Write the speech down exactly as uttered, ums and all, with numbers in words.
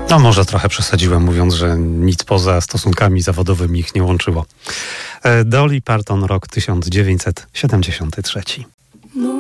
No może trochę przesadziłem, mówiąc, że nic poza stosunkami zawodowymi ich nie łączyło. Dolly Parton, rok tysiąc dziewięćset siedemdziesiąty trzeci.